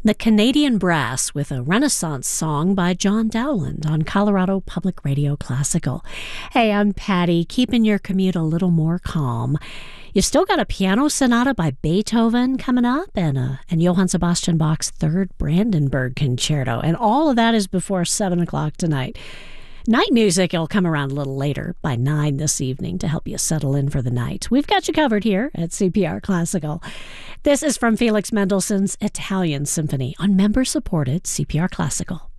The Canadian Brass with a Renaissance song by John Dowland on Colorado Public Radio Classical. Hey, I'm Patty, keeping your commute a little more calm. You've still got a piano sonata by Beethoven coming up and Johann Sebastian Bach's Third Brandenburg Concerto. And all of that is before 7 o'clock tonight. Night music will come around a little later, by 9 this evening, to help you settle in for the night. We've got you covered here at CPR Classical. This is from Felix Mendelssohn's Italian Symphony on member-supported CPR Classical.